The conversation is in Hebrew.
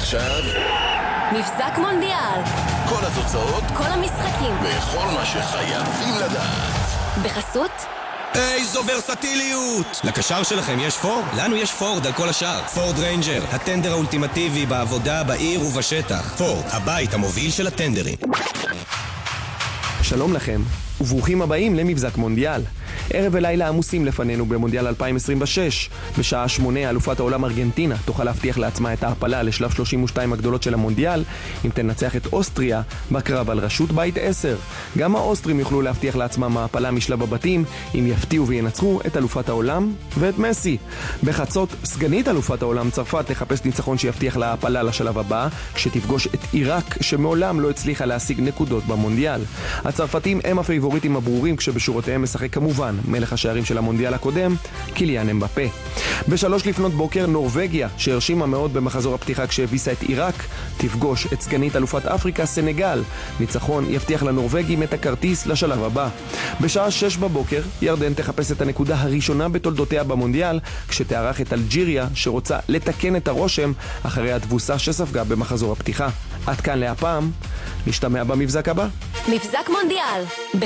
ועכשיו מבזק מונדיאל. כל התוצאות, כל המשחקים, וכל מה שחייבים לדעת. בחסות איזו ורסטיליות! לקשר שלכם יש פורד? לנו יש פורד על כל השאר. פורד ריינג'ר, הטנדר האולטימטיבי בעבודה, בעיר ובשטח. פורד, הבית המוביל של הטנדרים. שלום לכם, וברוכים הבאים למבזק מונדיאל. ערב ולילה עמוסים לפנינו במונדיאל 2026. בשעה 8 אלופת העולם ארגנטינה תוכל להבטיח לעצמה את ההעפלה לשלב 32 הגדולות של המונדיאל אם תנצח את אוסטריה בקרב על ראשות בית 10. גם האוסטרים יוכלו להבטיח לעצמם העפלה משלב הבתים אם יפתיעו וינצחו את אלופת העולם ואת מסי. בחצות סגנית אלופת העולם צרפת תחפש ניצחון שיבטיח לה העפלה לשלב הבא כשתפגוש את עיראק שמעולם לא הצליחה להשיג נקודות במונדיאל. הצרפתים הם הפייבוריטים הברורים כשבשורותיהם משחק כמובן מלך השערים של המונדיאל הקודם, קיליאן אמבפה. בשלוש לפנות בוקר נורווגיה, שהרשימה מאוד במחזור הפתיחה כשהביסה את עיראק, תפגוש את סגנית אלופת אפריקה סנגל. ניצחון יבטיח לנורווגים את הכרטיס לשלב הבא. בשעה 6 בבוקר, ירדן תחפש את הנקודה הראשונה בתולדותיה במונדיאל, כשתארח את אלג'יריה שרוצה לתקן את הרושם אחרי התבוסה שספגה במחזור הפתיחה. עד כאן להפעם, נשתמע במבזק הבא. מבזק מונדיאל.